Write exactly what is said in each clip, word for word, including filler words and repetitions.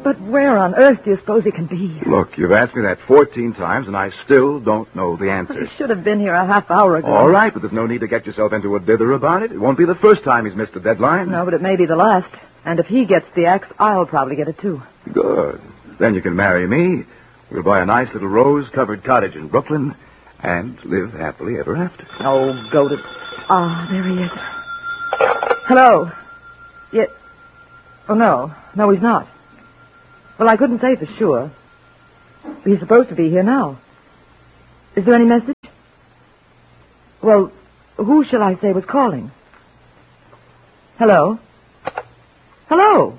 But where on earth do you suppose he can be? Look, you've asked me that fourteen times, and I still don't know the answer. He should have been here a half hour ago. All right, but there's no need to get yourself into a dither about it. It won't be the first time he's missed a deadline. No, but it may be the last. And if he gets the axe, I'll probably get it, too. Good. Then you can marry me. We'll buy a nice little rose-covered cottage in Brooklyn and live happily ever after. Oh, go to... Ah, there he is. Hello. Yeah. Oh, no. No, he's not. Well, I couldn't say for sure. He's supposed to be here now. Is there any message? Well, who shall I say was calling? Hello? Hello?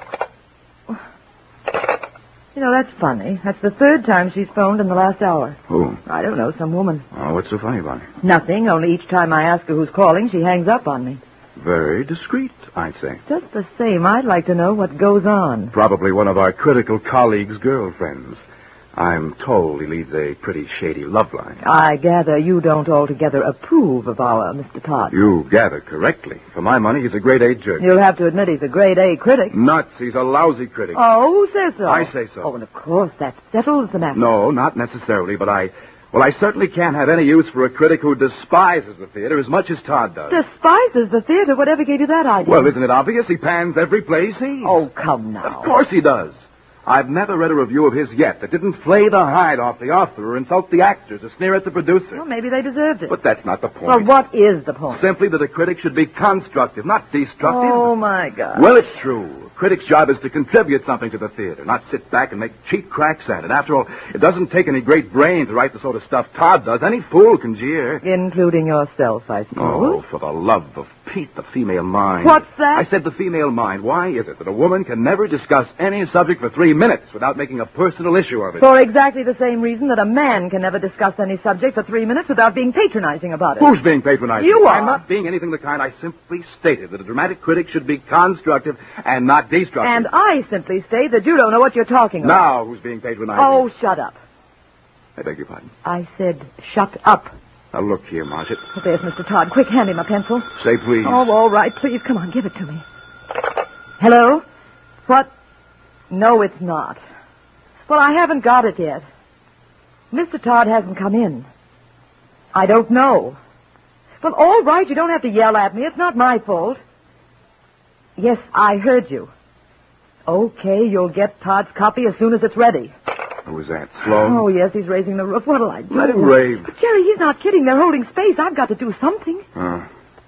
You know, that's funny. That's the third time she's phoned in the last hour. Who? I don't know, some woman. Oh, what's so funny about it? Nothing, only each time I ask her who's calling, she hangs up on me. Very discreet, I'd say. Just the same, I'd like to know what goes on. Probably one of our critical colleagues' girlfriends. I'm told he leads a pretty shady love life. I gather you don't altogether approve of our Mister Todd. You gather correctly. For my money, he's a grade-A jerk. You'll have to admit he's a grade-A critic. Nuts. He's a lousy critic. Oh, who says so? I say so. Oh, and of course, that settles the matter. No, not necessarily, but I... Well, I certainly can't have any use for a critic who despises the theater as much as Todd does. Despises the theater? Whatever gave you that idea? Well, isn't it obvious? He pans every play he sees. Oh, come now. Of course he does. I've never read a review of his yet that didn't flay the hide off the author or insult the actors or sneer at the producer. Well, maybe they deserved it. But that's not the point. Well, what is the point? Simply that a critic should be constructive, not destructive. Oh, my God. Well, it's true. A critic's job is to contribute something to the theater, not sit back and make cheap cracks at it. After all, it doesn't take any great brain to write the sort of stuff Todd does. Any fool can jeer. Including yourself, I suppose. Oh, for the love of Pete, the female mind. What's that? I said the female mind. Why is it that a woman can never discuss any subject for three minutes without making a personal issue of it? For exactly the same reason that a man can never discuss any subject for three minutes without being patronizing about it. Who's being patronizing? You are. I'm not being anything the kind. I simply stated that a dramatic critic should be constructive and not destructive. And I simply state that you don't know what you're talking about. Now, who's being patronizing? Oh, shut up. I beg your pardon. I said shut up. Now, look here, Marcia. There's Mister Todd. Quick, hand me my pencil. Say please. Oh, all right. Please, come on, give it to me. Hello? What? No, it's not. Well, I haven't got it yet. Mister Todd hasn't come in. I don't know. Well, all right, you don't have to yell at me. It's not my fault. Yes, I heard you. Okay, you'll get Todd's copy as soon as it's ready. Who is that, Sloan? Oh, yes, he's raising the roof. What'll I do? Let him rave. But, Jerry, he's not kidding. They're holding space. I've got to do something. Uh,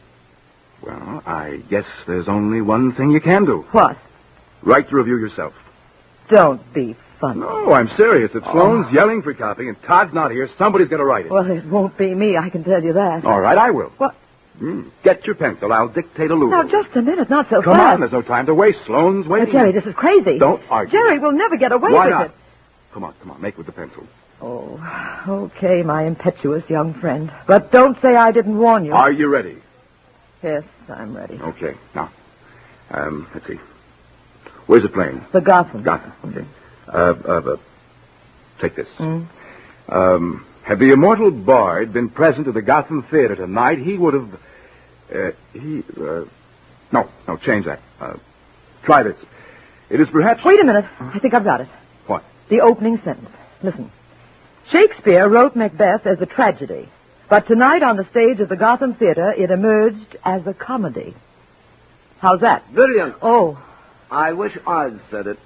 well, I guess there's only one thing you can do. What? Write the review yourself. Don't be funny. No, I'm serious. If Sloan's oh. yelling for copy and Todd's not here, somebody's going to write it. Well, it won't be me, I can tell you that. All right, I will. What? Mm, get your pencil. I'll dictate a loop. Now, just a minute, not so Come fast. on, there's no time to waste. Sloan's waiting. Now, Jerry, this is crazy. Don't argue. Jerry, we'll never get away Why with not? it. Come on, come on. Make with the pencil. Oh, okay, my impetuous young friend. But don't say I didn't warn you. Are you ready? Yes, I'm ready. Okay. Now, um, let's see. Where's it playing? The Gotham. Gotham. Okay. Uh, uh, uh take this. Mm. Um, had the immortal Bard been present at the Gotham Theater tonight, he would have... Uh, he... Uh, no, no, change that. Uh, try this. It is perhaps... Wait a minute. I think I've got it. What? The opening sentence. Listen. Shakespeare wrote Macbeth as a tragedy, but tonight on the stage of the Gotham Theater, it emerged as a comedy. How's that? Brilliant. Oh. I wish I'd said it.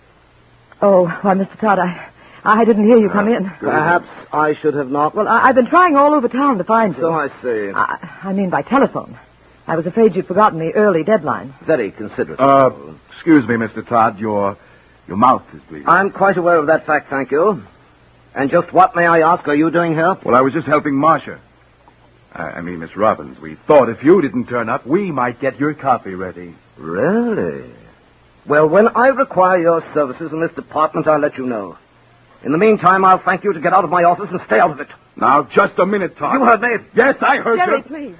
Oh, why, Mister Todd, I, I didn't hear you come in. Perhaps I should have not. Well, I, I've been trying all over town to find you. So I see. I, I mean by telephone. I was afraid you'd forgotten the early deadline. Very considerate. Uh, excuse me, Mister Todd. Your, your mouth is bleeding. I'm quite aware of that fact, thank you. And just what, may I ask, are you doing here? Well, I was just helping Marcia. Uh, I mean, Miss Robbins. We thought if you didn't turn up, we might get your copy ready. Really? Well, when I require your services in this department, I'll let you know. In the meantime, I'll thank you to get out of my office and stay out of it. Now, just a minute, Todd. You heard me? Yes, I heard Jerry, you. please.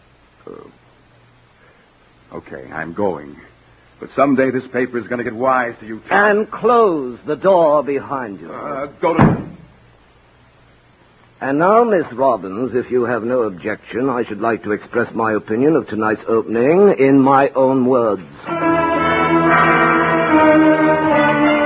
Uh, okay, I'm going. But someday this paper is going to get wise to you, Todd. And close the door behind you. Uh, go to... And now, Miss Robbins, if you have no objection, I should like to express my opinion of tonight's opening in my own words.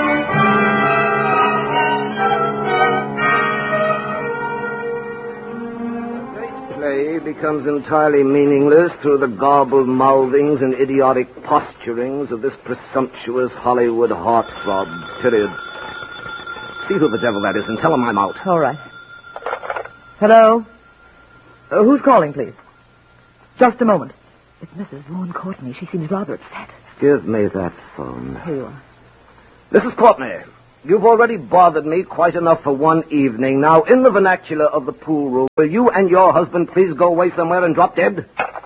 becomes entirely meaningless through the garbled mouthings and idiotic posturings of this presumptuous Hollywood heartthrob, period. See who the devil that is and tell him I'm out. All right. Hello? Uh, who's calling, please? Just a moment. It's Missus Vaughn Courtney. She seems rather upset. Give me that phone. Here you are. Missus Courtney, you've already bothered me quite enough for one evening. Now, in the vernacular of the pool room, will you and your husband please go away somewhere and drop dead?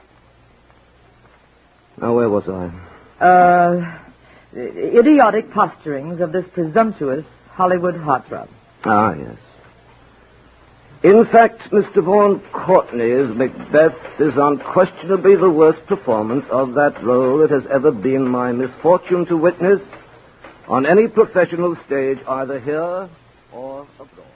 Now, where was I? Uh, idiotic posturings of this presumptuous Hollywood heartthrob. Ah, yes. In fact, Mister Vaughn Courtney's Macbeth is unquestionably the worst performance of that role it has ever been my misfortune to witness on any professional stage, either here or abroad.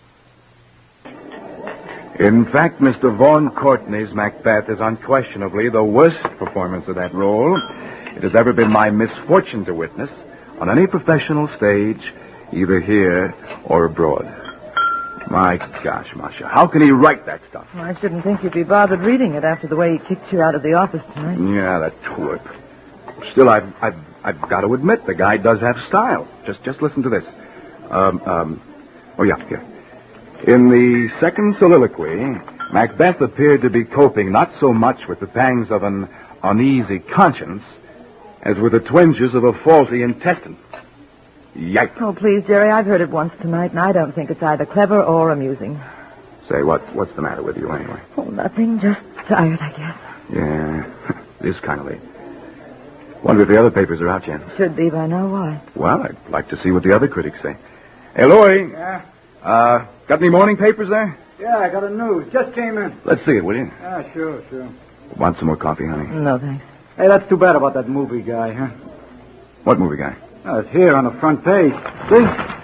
In fact, Mister Vaughn Courtney's Macbeth is unquestionably the worst performance of that role it has ever been my misfortune to witness on any professional stage, either here or abroad. My gosh, Marcia, how can he write that stuff? Well, I shouldn't think you'd be bothered reading it after the way he kicked you out of the office tonight. Yeah, that twerp. Still, I've, I've, I've got to admit, the guy does have style. Just, just listen to this. Um, um, oh, yeah, here. In the second soliloquy, Macbeth appeared to be coping not so much with the pangs of an uneasy conscience as with the twinges of a faulty intestine. Yikes. Oh, please, Jerry, I've heard it once tonight, and I don't think it's either clever or amusing. Say, what, what's the matter with you, anyway? Oh, nothing. Just tired, I guess. Yeah, it is kind of late. Wonder if the other papers are out yet. Should be by now. Why? Well, I'd like to see what the other critics say. Hey, Laurie. Yeah? Uh, got any morning papers there? Yeah, I got a news. Just came in. Let's see it, will you? Yeah, sure, sure. Want some more coffee, honey? No, thanks. Hey, that's too bad about that movie guy, huh? What movie guy? Oh, it's here on the front page. See?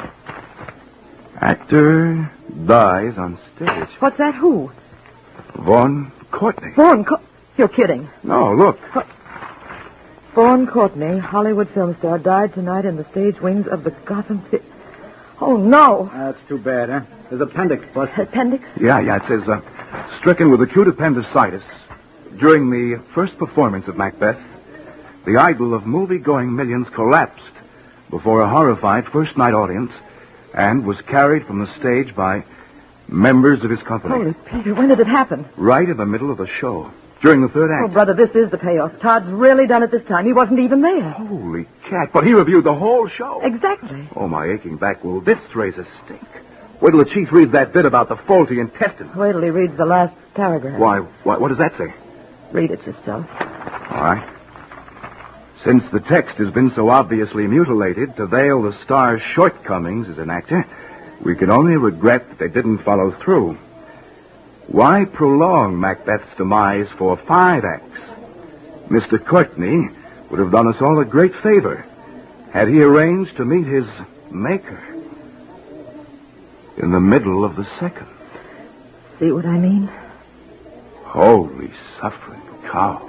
Actor dies on stage. What's that? Who? Vaughn Courtney. Vaughn Co- You're kidding. No, look. What? Vaughn Courtney, Hollywood film star, died tonight in the stage wings of the Gotham Theater. Oh, no. That's too bad, huh? There's appendix busted. Appendix? Yeah, yeah, it says, uh, stricken with acute appendicitis during the first performance of Macbeth, the idol of movie-going millions collapsed before a horrified first-night audience and was carried from the stage by members of his company. Holy Peter, when did it happen? Right in the middle of the show, during the third Oh, act. brother, this is the payoff. Todd's really done it this time. He wasn't even there. Holy cat, but he reviewed the whole show. Exactly. Oh, my aching back, will this raise a stink? Wait till the chief reads that bit about the faulty intestine. Wait till he reads the last paragraph. Why, why what does that say? Read it yourself. All right. Since the text has been so obviously mutilated to veil the star's shortcomings as an actor, we can only regret that they didn't follow through. Why prolong Macbeth's demise for five acts? Mister Courtney would have done us all a great favor had he arranged to meet his maker in the middle of the second. See what I mean? Holy suffering cow.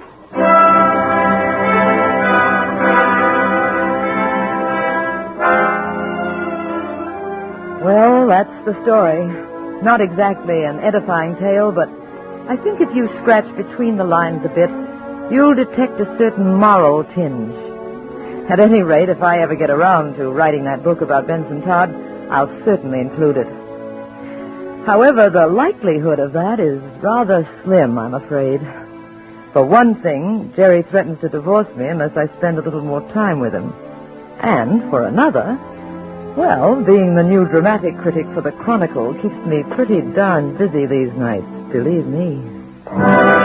Well, that's the story. Not exactly an edifying tale, but I think if you scratch between the lines a bit, you'll detect a certain moral tinge. At any rate, if I ever get around to writing that book about Benson Todd, I'll certainly include it. However, the likelihood of that is rather slim, I'm afraid. For one thing, Jerry threatens to divorce me unless I spend a little more time with him. And for another, well, being the new dramatic critic for the Chronicle keeps me pretty darn busy these nights, believe me.